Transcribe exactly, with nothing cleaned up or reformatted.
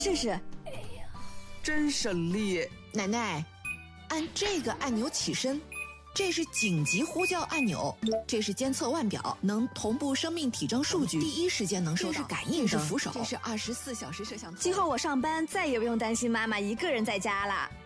试试。 真省力。 奶奶，按这个按钮起身，这是紧急呼叫按钮，这是监测腕表，能同步生命体征数据，第一时间能收到。这是感应，这是扶手，这是二十四小时摄像头。 今后我上班再也不用担心妈妈一个人在家了。